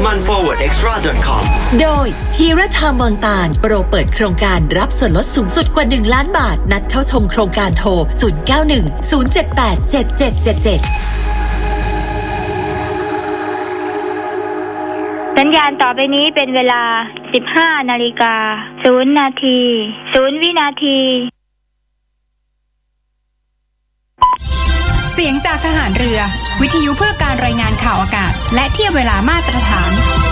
manforwardextra.com โดยธีรธรรมวังตาลโปรเปิดโครงการรับส่วนลดสูงสุดกว่า1 ล้านบาทนัดเข้าชมโครงการโทร0910787777 สัญญาณต่อไปนี้เป็นเวลา 15:00 น.0 นาที 0 วินาทีเสียงจากทหารเรือวิทยุเพื่อการรายงานข่าวอากาศและเทียบเวลามาตรฐาน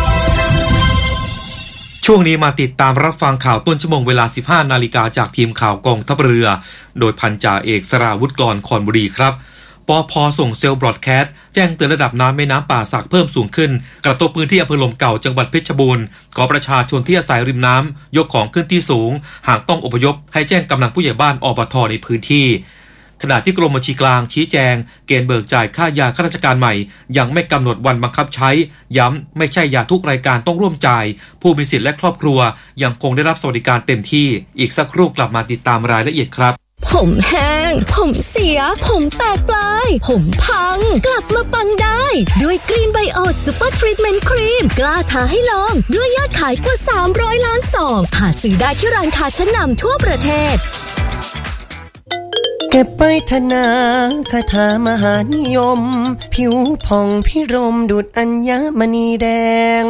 ช่วงนี้มาติดตามรับฟังข่าวต้นชั่วโมงเวลา 15:00 น.จากทีมข่าวกองทัพเรือโดยพันจ่าเอกสราวุฒิกรคอนบุรีครับปภ.ส่งเซลล์บรอดแคสต์แจ้งเตือนระดับน้ำแม่น้ำป่าสักเพิ่มสูงขึ้นกระทบพื้นที่อำเภอลมเก่าจังหวัดเพชรบูรณ์ขอประชาชนที่อาศัยริมน้ำยกของขึ้นที่สูงหากต้องอพยพให้แจ้งกำนันผู้ใหญ่บ้านอบท.ในพื้นที่ขณะที่กรมบัญชีกลางชี้แจงเกณฑ์เบิกจ่ายค่ายาข้าราชการใหม่ยังไม่กำหนดวันบังคับใช้ย้ำไม่ใช่ยาทุกรายการต้องร่วมจ่ายผู้มีสิทธิ์และครอบครัวยังคงได้รับสวัสดิการเต็มที่อีกสักครู่กลับมาติดตามรายละเอียดครับผมแห้งผมเสียผมแตกปลายผมพังกลับมาปังได้ด้วยกรีนไบโอซูเปอร์ทรีทเมนต์ครีมกล้าท้าให้ลองด้วยยอดขายกว่า300 ล้านซองหาซื้อได้ที่ร้านค้าชั้นนำทั่วประเทศเก็บไปธนาคาถามหานิยมผิวผ่องพิรมดุจอัญมณีแดง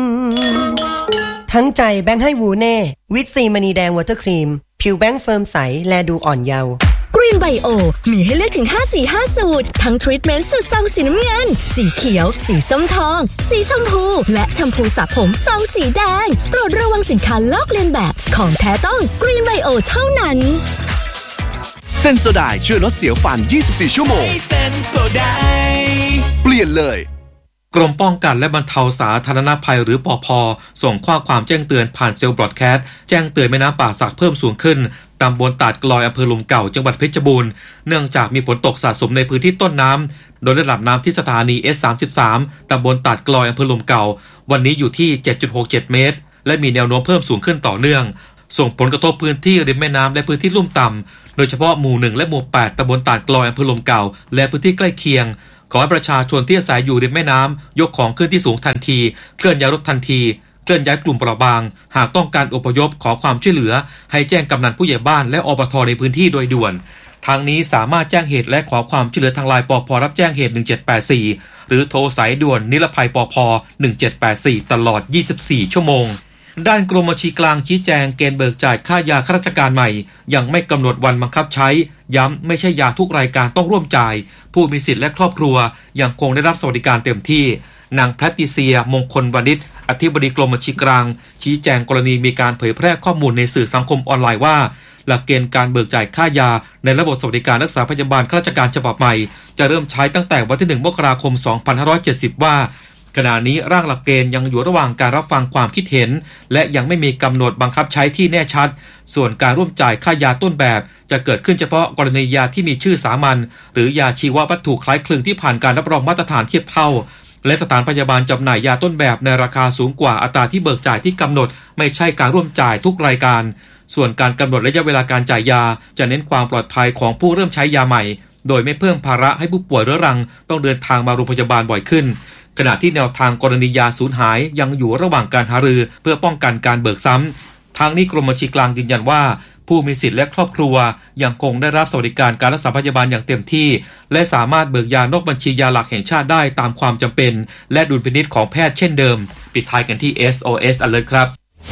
ทั้งใจแบงค์ให้วูเน่วิตซีมณีแดงวอเตอร์ครีมผิวแบงค์เฟิร์มใสแลดูอ่อนเยาว์กรีนไบโอมีให้เลือกถึง5 สูตรทั้งทรีทเมนต์สูตรซองสีน้ำเงินสีเขียวสีส้มทองสีชมพูและแชมพูสระผมซองสีแดงโปรดระวังสินค้าลอกเลียนแบบของแท้ต้องกรีนไบโอเท่านั้นเซนโซไดช่วยลดเสียวฟัน24 ชั่วโมงเซนโซไดเปลี่ยนเลยกรมป้องกันและบรรเทาสาธารณภัยหรือปภ.ส่งข้อความแจ้งเตือนผ่านเซลล์บรอดแคสต์แจ้งเตือนแม่น้ำป่าสักเพิ่มสูงขึ้นตำบลตาดกลอยอำเภอลมเก่าจังหวัดเพชรบูรณ์เนื่องจากมีฝนตกสะสมในพื้นที่ต้นน้ำโดยระดับน้ำที่สถานี S33 ตำบลตาดกลอยอำเภอลมเก่าวันนี้อยู่ที่ 7.67 เมตรและมีแนวโน้มเพิ่มสูงขึ้นต่อเนื่องส่งผลกระทบพื้นที่ริมแม่น้ำและพื้นที่ลุ่มต่ำโดยเฉพาะหมู่1และหมู่8ตำบลตาดกลอยอำเภอลมเก่าและพื้นที่ใกล้เคียงขอให้ประชาชนที่อาศัยอยู่ริมแม่น้ำยกของขึ้นที่สูงทันทีเคลื่อนย้ายรถทันทีเคลื่อนย้ายกลุ่มเปราะบางหากต้องการอพยพขอความช่วยเหลือให้แจ้งกำนันผู้ใหญ่บ้านและอบท.ในพื้นที่โดยด่วนทางนี้สามารถแจ้งเหตุและขอความช่วยเหลือทางไลน์ปภ.รับแจ้งเหตุ1784หรือโทรสายด่วนนิรภัยปภ. 1784ตลอด24ชั่วโมงด้านกรมบัญชีกลางชี้แจงเกณฑ์เบิกจ่ายค่ายาข้าราชการใหม่ยังไม่กำหนดวันบังคับใช้ย้ำไม่ใช่ยาทุกรายการต้องร่วมจ่ายผู้มีสิทธิ์และครอบครัวยังคงได้รับสวัสดิการเต็มที่นางแพทติเซียมงคลวณิชอธิบดีกรมบัญชีกลางชี้แจงกรณีมีการเผยแพร่ข้อมูลในสื่อสังคมออนไลน์ว่าหลักเกณฑ์การเบิกจ่ายค่ายาในระบบสวัสดิการรักษาพยาบาลข้าราชการฉบับใหม่จะเริ่มใช้ตั้งแต่วันที่1 มกราคม 2570ว่าขณะนี้ร่างหลักเกณฑ์ยังอยู่ระหว่างการรับฟังความคิดเห็นและยังไม่มีกำหนดบังคับใช้ที่แน่ชัดส่วนการร่วมจ่ายค่ายาต้นแบบจะเกิดขึ้นเฉพาะกรณียาที่มีชื่อสามัญหรือยาชีววัตถุคล้ายคลึงที่ผ่านการรับรองมาตรฐานเทียบเท่าและสถานพยาบาลจำหน่ายยาต้นแบบในราคาสูงกว่าอัตราที่เบิกจ่ายที่กำหนดไม่ใช่การร่วมจ่ายทุกรายการส่วนการกำหนดระยะเวลาการจ่ายยาจะเน้นความปลอดภัยของผู้เริ่มใช้ยาใหม่โดยไม่เพิ่มภาระให้ผู้ป่วยเรื้อรังต้องเดินทางมาโรงพยาบาลบ่อยขึ้นขณะที่แนวทางกรณียาสูญหายยังอยู่ระหว่างการหารือเพื่อป้องกันการเบิกซ้ำทางนี้กรมบัญชีกลางยืนยันว่าผู้มีสิทธิ์และครอบครัวยังคงได้รับสวัสดิการการรักษาพยาบาลอย่างเต็มที่และสามารถเบิกยานอกบัญชียาหลักแห่งชาติได้ตามความจำเป็นและดุลพินิจของแพทย์เช่นเดิมปิดท้ายกันที่ SOS Alert ครับ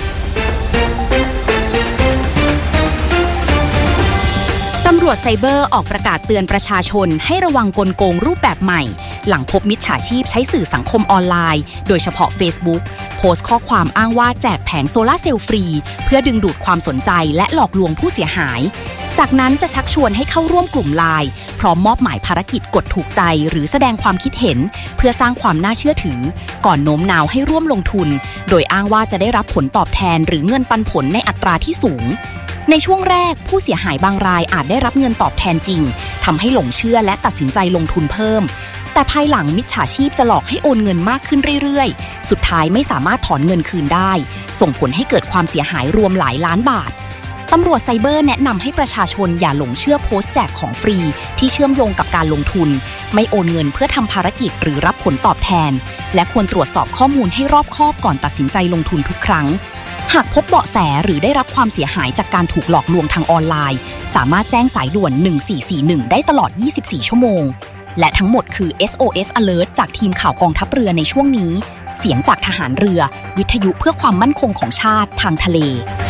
ตำรวจไซเบอร์ออกประกาศเตือนประชาชนให้ระวังกลโกงรูปแบบใหม่หลังพบมิจฉาชีพใช้สื่อสังคมออนไลน์โดยเฉพาะ Facebook โพสต์ข้อความอ้างว่าแจกแผงโซล่าร์เซลล์ฟรีเพื่อดึงดูดความสนใจและหลอกลวงผู้เสียหายจากนั้นจะชักชวนให้เข้าร่วมกลุ่มไลน์พร้อมมอบหมายภารกิจกดถูกใจหรือแสดงความคิดเห็นเพื่อสร้างความน่าเชื่อถือก่อนโน้มน้าวให้ร่วมลงทุนโดยอ้างว่าจะได้รับผลตอบแทนหรือเงินปันผลในอัตราที่สูงในช่วงแรกผู้เสียหายบางรายอาจได้รับเงินตอบแทนจริงทำให้หลงเชื่อและตัดสินใจลงทุนเพิ่มแต่ภายหลังมิจฉาชีพจะหลอกให้โอนเงินมากขึ้นเรื่อยๆสุดท้ายไม่สามารถถอนเงินคืนได้ส่งผลให้เกิดความเสียหายรวมหลายล้านบาทตำรวจไซเบอร์แนะนำให้ประชาชนอย่าหลงเชื่อโพสต์แจกของฟรีที่เชื่อมโยงกับการลงทุนไม่โอนเงินเพื่อทำภารกิจหรือรับผลตอบแทนและควรตรวจสอบข้อมูลให้รอบคอบก่อนตัดสินใจลงทุนทุกครั้งหากพบเบาะแสหรือได้รับความเสียหายจากการถูกหลอกลวงทางออนไลน์สามารถแจ้งสายด่วน1441ได้ตลอด24ชั่วโมงและทั้งหมดคือ SOS Alert จากทีมข่าวกองทัพเรือในช่วงนี้เสียงจากทหารเรือวิทยุเพื่อความมั่นคงของชาติทางทะเล